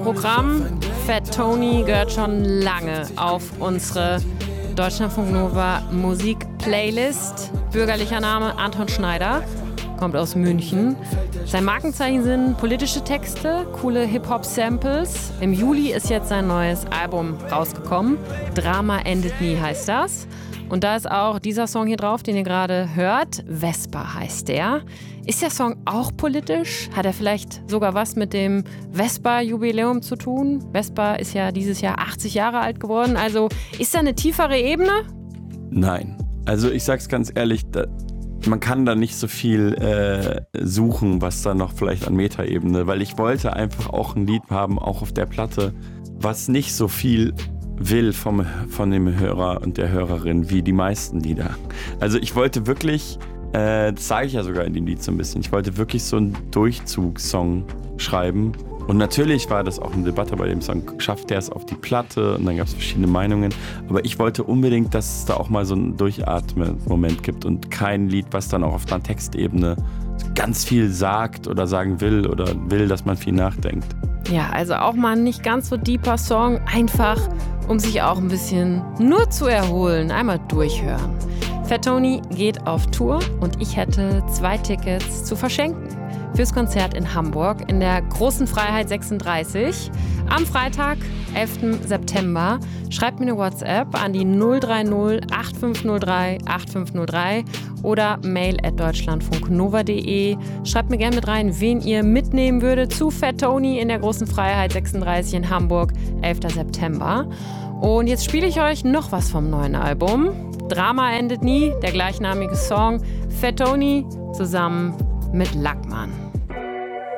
Programm. Fat Tony gehört schon lange auf unsere Deutschlandfunk Nova Musik-Playlist. Bürgerlicher Name Anton Schneider, kommt aus München. Sein Markenzeichen sind politische Texte, coole Hip-Hop-Samples. Im Juli ist jetzt sein neues Album rausgekommen. Drama endet nie heißt das. Und da ist auch dieser Song hier drauf, den ihr gerade hört. Vespa heißt der. Ist der Song auch politisch? Hat er vielleicht sogar was mit dem Vespa-Jubiläum zu tun? Vespa ist ja dieses Jahr 80 Jahre alt geworden. Also ist da eine tiefere Ebene? Nein. Also ich sag's ganz ehrlich, man kann da nicht so viel suchen, was da noch vielleicht an Metaebene, weil ich wollte einfach auch ein Lied haben, auch auf der Platte, was nicht so viel will von dem Hörer und der Hörerin wie die meisten Lieder. Also ich wollte wirklich, das sage ich ja sogar in dem Lied so ein bisschen, ich wollte wirklich so einen Durchzugssong schreiben. Und natürlich war das auch eine Debatte bei dem Song, schafft der es auf die Platte? Und dann gab es verschiedene Meinungen. Aber ich wollte unbedingt, dass es da auch mal so einen Durchatmen-Moment gibt und kein Lied, was dann auch auf einer Textebene ganz viel sagt oder sagen will oder will, dass man viel nachdenkt. Ja, also auch mal ein nicht ganz so deeper Song, einfach um sich auch ein bisschen nur zu erholen, einmal durchhören. Fat Tony geht auf Tour und ich hätte 2 Tickets zu verschenken fürs Konzert in Hamburg in der Großen Freiheit 36 am Freitag, 11. September. Schreibt mir eine WhatsApp an die 030 8503 8503 oder mail@deutschlandfunknova.de. Schreibt mir gerne mit rein, wen ihr mitnehmen würdet zu Fat Tony in der Großen Freiheit 36 in Hamburg, 11. September. Und jetzt spiele ich euch noch was vom neuen Album. Drama endet nie, der gleichnamige Song. Fat Tony zusammen mit Lackmann.